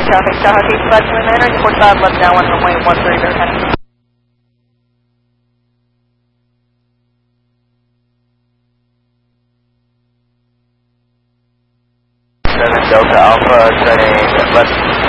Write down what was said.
traffic, Tahoe Taxi 529, report 5, left down 1.13, Airhead. 7 Delta Alpha, turning left